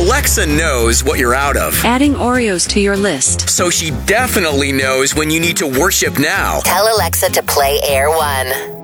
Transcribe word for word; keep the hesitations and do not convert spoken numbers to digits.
Alexa knows what you're out of. Adding Oreos to your list. So she definitely knows when you need to worship now. Tell Alexa to play Air One.